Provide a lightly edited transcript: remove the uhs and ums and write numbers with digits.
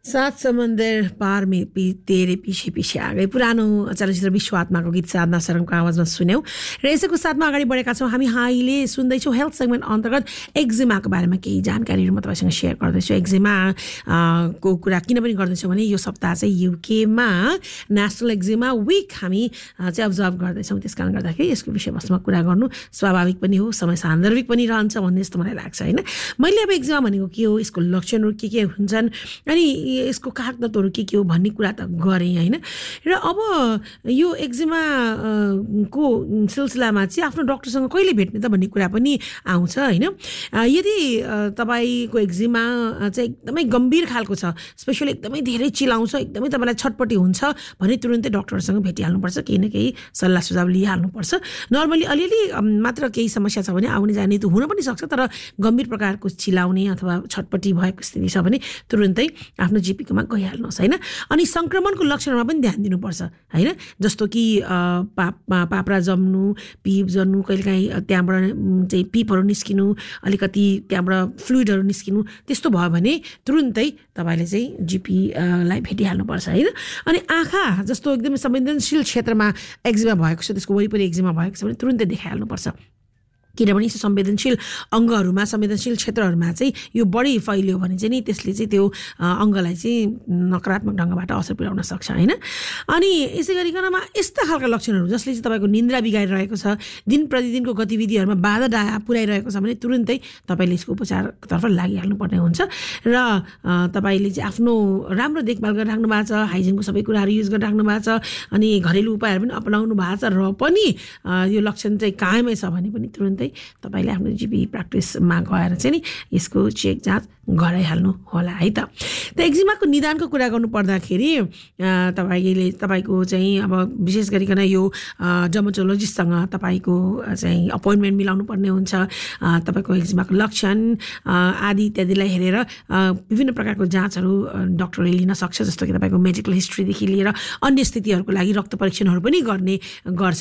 सात समंदर पार में तेरे पीछे पीछे आ गए पुरानो चलचित्र विश्व आत्माको गीत साधना शरणको आवाजमा सुन्यौं र यसैको साथमा अगाडि बढेका छौं हामी हाइले सुन्दैछौं हेल्थ सेगमेन्ट अन्तर्गत एक्जिमाको बारेमा केही जानकारीहरू म तपाईसँग शेयर गर्दैछु एक्जिमा को कुरा किन पनि गर्दैछौं भने यो सप्ताह चाहिँ युकेमा नेशनल एक्जिमा वीक हामी चाहिँ अब्जर्भ गर्दैछौं त्यसकारण गर्दाखेरि यसको विषयवस्तुमा कुरा गर्नु स्वाभाविक पनि हो समय सान्दर्भिक पनि रहन्छ भन्ने जस्तो मलाई लाग्छ हैन मैले अब एक्जिमा भनेको के हो यसको लक्षणहरू के हुन्छन् अनि यसको कागजातहरु के हो भन्ने कुरा त गरे हैन र अब यो एक्जिमा को सिलसिलामा चाहिँ आफ्नो डाक्टरसँग कहिले भेट्ने त भन्ने कुरा पनि आउँछ हैन यदि तपाईको एक्जिमा चाहिँ एकदमै गम्भीर खालको छ स्पेशली एकदमै धेरै चिलाउँछ एकदमै तपाईलाई छटपटी हुन्छ भने तुरुन्तै डाक्टरसँग भेटिहाल्नु पर्छ केही न केही सल्लाह सुझाव लिइहाल्नु पर्छ नर्मली अलिअलि मात्र केही समस्या छ भने आउने जाने त हुन पनि सक्छ तर गम्भीर प्रकारको चिलाउने अथवा छटपटी भएको स्थिति छ भने तुरुन्तै आफ्नो जीपीकोमा गइहाल्नुहोस् हैन अनि संक्रमणको लक्षणमा पनि ध्यान दिनुपर्छ हैन जस्तो कि पापरा जम्नु पीप जन्नु कहिलेकाहीँ त्यहाँबाट चाहिँ पीपहरू निस्किनु अलिकति त्यहाँबाट फ्लुइडहरू निस्किनु त्यस्तो भयो भने तुरुन्तै तपाईले चाहिँ जीपी लाई भेटिहाल्नु पर्छ हैन अनि आँखा जस्तो एकदम संवेदनशील क्षेत्रमा एक्जिमा भएको छ त्यसको वरिपरि एक्जिमा भएको छ भने तुरुन्तै देखाइहाल्नु पर्छ किनभने यस्तो संवेदनशील अङ्गहरुमा संवेदनशील क्षेत्रहरुमा चाहिँ यो बढी फैलियो भने चाहिँ नि त्यसले चाहिँ त्यो अङ्गलाई चाहिँ नकारात्मक ढंगबाट असर पुर्याउन सक्छ हैन अनि यसै गरिकनमा यस्ता खालका लक्षणहरु जसले चाहिँ तपाईको निन्द्रा बिगारिरहेको छ दिन प्रतिदिनको गतिविधिहरुमा बाधा पुर्याइरहेको छ भने तुरुन्तै तपाईले यसको उपचारतर्फ लागिहाल्नु पर्ने हुन्छ र तपाईले चाहिँ आफ्नो राम्रो देखभाल गरिराख्नु भएको छ हाइजिनको सबै कुराहरु युज गरिराख्नु भएको छ अनि घरेलु उपायहरु पनि अपनाउनु भएको छ र पनि यो लक्षण चाहिँ कायमै छ भने पनि तुरुन्तै तपाईले आफ्नो जीपी प्र्याक्टिसमा गएर चाहिँ नि यसको चेक जाँच गराइहाल्नु होला है त एक्जिमाको निदानको कुरा गर्नु पर्दाखेरि तपाईको चाहिँ अब विशेष गरिकन यो डर्मेटोलोजिस्टसँग तपाईको चाहिँ अपॉइन्टमेन्ट मिलाउनु पर्ने हुन्छ तपाईको एक्जिमाको लक्षण आदि इत्यादिलाई हेरेर विभिन्न प्रकारको जाँचहरू डाक्टरले लिन सक्छ जस्तो कि तपाईको मेडिकल हिस्ट्री देखि लिएर अन्य स्थितिहरुको लागि रक्त परीक्षणहरु पनि गर्ने गर्छ